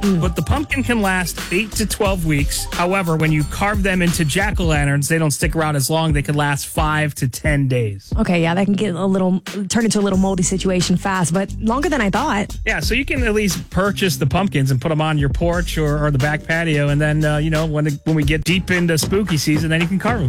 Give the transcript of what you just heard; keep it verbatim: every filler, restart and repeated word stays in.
But the pumpkin can last eight to twelve weeks. However, when you carve them into jack-o'-lanterns, they don't stick around as long. They can last five to ten days. Okay, yeah, that can get a little, turn into a little moldy situation fast, but longer than I thought. Yeah, so you can at least purchase the pumpkins and put them on your porch or, or the back patio, and then, uh, you know, when, the, when we get deep into spooky season, then you can carve them.